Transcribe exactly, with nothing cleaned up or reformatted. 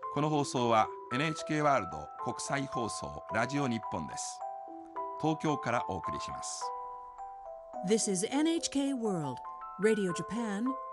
この放送は エヌエイチケー ワールド国際放送ラジオ日本です。東京からお送りします。 This is エヌエイチケー World Radio Japan